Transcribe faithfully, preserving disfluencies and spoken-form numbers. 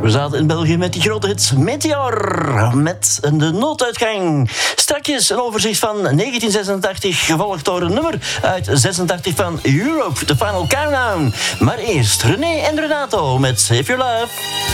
We zaten in België met die grote hits Meteor, met de nooduitgang. Strakjes een overzicht van negentien zesentachtig, gevolgd door een nummer uit zesentachtig van Europe, The Final Countdown. Maar eerst René en Renato met Save Your Love.